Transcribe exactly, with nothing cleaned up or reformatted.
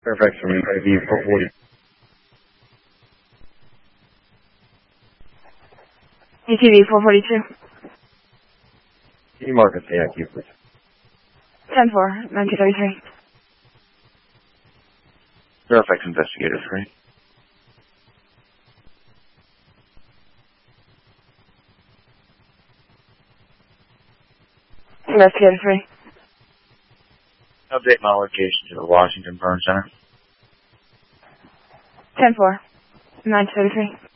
Fairfax from I V four forty. A T V four forty-two. Can you mark us the I Q, please? ten four, nineteen thirty-three. Fairfax Investigator three. Investigator three. Update my location to the Washington Burn Center. ten four, nineteen thirty-three.